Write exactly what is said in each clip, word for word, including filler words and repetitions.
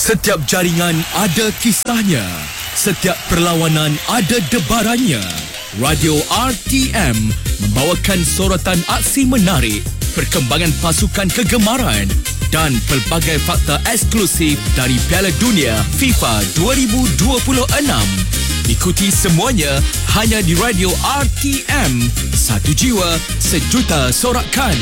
Setiap jaringan ada kisahnya. Setiap perlawanan ada debarannya. Radio R T M membawakan sorotan aksi menarik, perkembangan pasukan kegemaran dan pelbagai fakta eksklusif dari Piala Dunia FIFA dua ribu dua puluh enam. Ikuti semuanya hanya di Radio R T M. Satu jiwa, sejuta sorakan.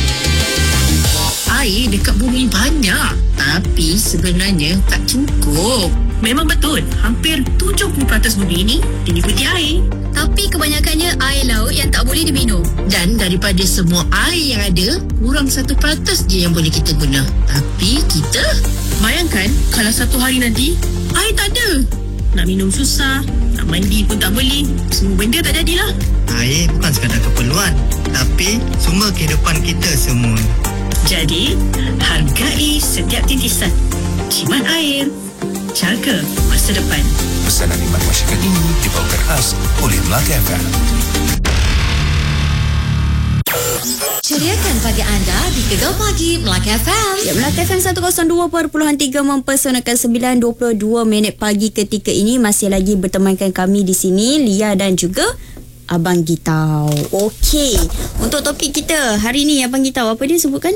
Air dekat bumi banyak, tapi sebenarnya tak cukup. Memang betul, hampir tujuh puluh peratus bumi ini diliputi air. Tapi kebanyakannya air laut yang tak boleh diminum. Dan daripada semua air yang ada, kurang satu peratus je yang boleh kita guna. Tapi kita... Bayangkan kalau satu hari nanti, air tak ada. Nak minum susah, nak mandi pun tak boleh. Semua benda tak jadilah. Air bukan sekadar keperluan, tapi sumber kehidupan kita semua. Jadi, hargai setiap titisan. Jimat air, jaga masa depan. Pesanan khidmat masyarakat ini dibawakan khas oleh Melaka F M. Ceriakan pagi anda di Gegar Pagi Melaka F M. Ya, Melaka F M seratus dua perpuluhan tiga mempersonakan sembilan dua puluh dua minit pagi ketika ini. Masih lagi bertemankan kami di sini, Lia dan juga Abang Gitau. Okey, untuk topik kita hari ni, Abang Gitau, apa dia sebutkan?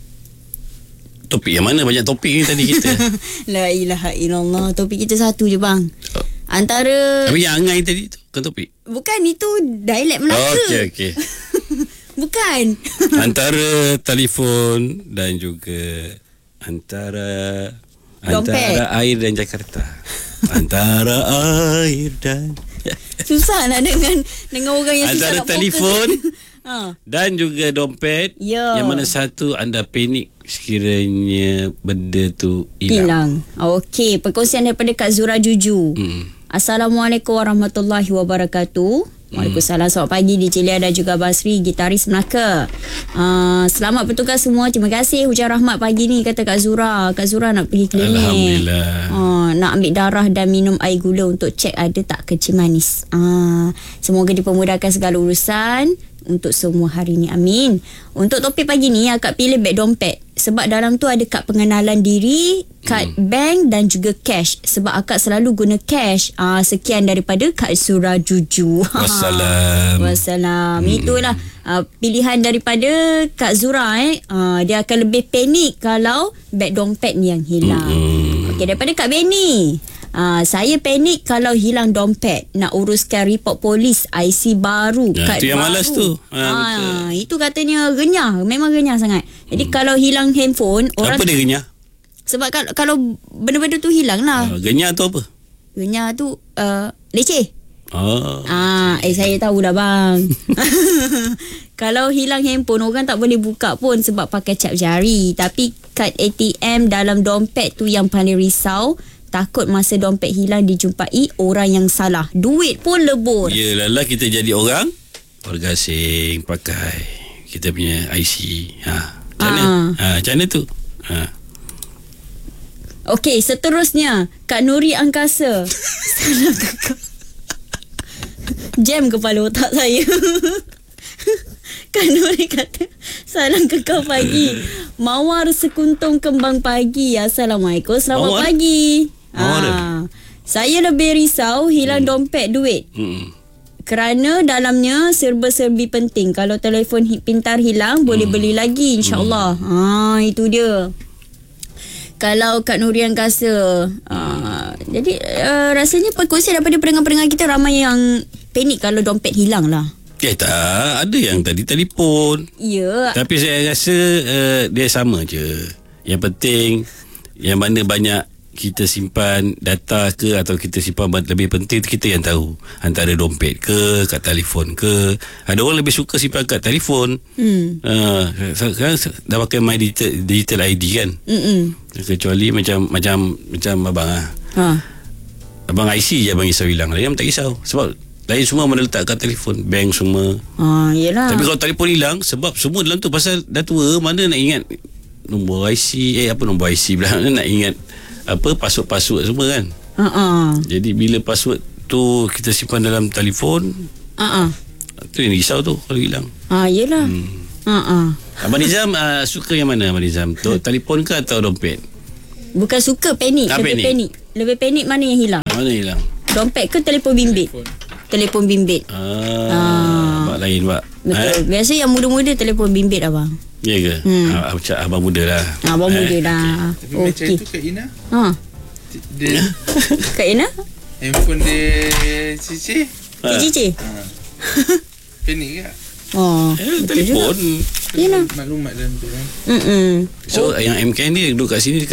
Topik yang mana? Banyak topik ni tadi kita. La ilaha illallah. Topik kita satu je, bang. Antara... Tapi yang angai tadi tu bukan topik? Bukan, itu dialek Melaka. Okey, okey. Bukan. Antara telefon dan juga antara Dompet. Antara air dan Jakarta. Antara air dan... Susah nak dengan dengan orang yang antara susah nak telefon ha. dan juga dompet. Ya. Yang mana satu anda panik sekiranya benda tu hilang. Hilang. Okey, perkongsian daripada Kak Zura Juju. Hmm. Assalamualaikum warahmatullahi wabarakatuh. Waalaikumsalam. Selamat pagi di Celia dan juga Basri, gitaris Melaka. Uh, selamat bertugas semua. Terima kasih. Hujan rahmat pagi ni, kata Kak Zura. Kak Zura nak pergi klinik. Alhamdulillah. Uh, nak ambil darah dan minum air gula untuk cek ada tak kencing manis. Uh, semoga dipermudahkan segala urusan untuk semua hari ni. Amin. Untuk topik pagi ni, akak pilih beg dompet. Sebab dalam tu ada kad pengenalan diri, kad hmm. bank dan juga cash. Sebab akak selalu guna cash. Ah, sekian daripada Kak Zura Juju. Wassalam. Wassalam. Hmm. Itulah ah, pilihan daripada Kak Zura. Eh. Ah, dia akan lebih panik kalau beg dompet ni yang hilang. Hmm. Okey, daripada Kak Benny. Uh, saya panik kalau hilang dompet, nak uruskan report polis, I C baru, ya, kad itu yang baru. malas tu. Ha, uh, itu katanya renyah, memang renyah sangat. Jadi hmm. kalau hilang handphone, orang... Apa dia renyah? Sebab kalau, kalau benda-benda tu hilang lah. Uh, renyah tu apa? Renyah tu uh, leceh. Oh. Ah, eh saya tahu dah, bang. Kalau hilang handphone, orang tak boleh buka pun sebab pakai cap jari. Tapi kad A T M dalam dompet tu yang paling risau. Takut masa dompet hilang dijumpai orang yang salah. Duit pun lebur. Yelah lah, kita jadi orang warga asing pakai kita punya I C. Ha, macam mana? Ha, macam mana tu? Ha. Okey, seterusnya Kak Nuri Angkasa. Salah kakak. Jam kepala otak saya. Kak Nuri kata, salam kekal pagi. Mawar sekuntum kembang pagi. Assalamualaikum, selamat Mawar? Pagi. Ah, saya lebih risau hilang hmm. dompet duit. Hmm. Kerana dalamnya serba-serbi penting. Kalau telefon pintar hilang, hmm. boleh beli lagi, insyaAllah. Hmm. Ah, itu dia. Kalau Kak Nuri Angkasa. Ah, jadi uh, rasanya perkongsian daripada pendengar-pendengar kita ramai yang panik kalau dompet hilang lah. Ya tak, ada yang tadi telefon. Ya. Tapi saya rasa uh, dia sama je. Yang penting yang mana banyak kita simpan data ke atau kita simpan lebih penting, kita yang tahu. Antara dompet ke, kat telefon ke. Ada orang lebih suka simpan kat telefon. Hmm. Uh, sekarang dah pakai My Digital, digital I D kan. Mm-mm. Kecuali macam macam macam abang ah. Ha. Abang I C je abang risau hilang. Lain tak risau. Sebab lain semua mana letak kat telefon, bank semua. Ah, yelah. Tapi kalau telefon hilang, sebab semua dalam tu pasal dah tua, mana nak ingat nombor I C, eh apa nombor I C pula, nak ingat apa password-password semua kan. Uh-uh. Jadi bila password tu kita simpan dalam telefon, uh-uh. tu yang risau tu kalau hilang. Ah, yelah. Hmm. Uh-uh. Abang Nizam uh, suka yang mana Abang Nizam? Tu telefon ke atau dompet? Bukan suka, panik. Ah, Lebih panik. panik. Lebih panik mana yang hilang? Mana hilang? Dompet ke telefon bimbit? Telefon bimbit. Ah, Ah. Mak lain pak. Betul. Biasa yang muda-muda telefon bimbit abang. Ya ke? Hmm. Ah, Macam abang muda lah. Ah, abang Eh, muda dah. Tapi macam Okey. itu Kak Ina, Ha. dia Kak Ina? handphone dia Cici, Ah. Cici. ha. Panik ke? Oh. Eh, betul juga. telefon. Ya lah. Maklumat dalam tu kan. Mm-mm. So yang M K ni duduk kat sini